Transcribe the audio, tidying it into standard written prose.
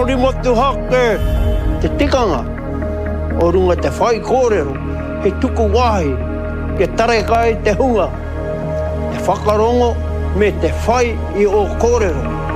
Ori mo te hake, te tikanga, o runga te whai kōrero, he tuku wahi, ke tare kai te hunga, te whakarongo me te whai i o kōrero.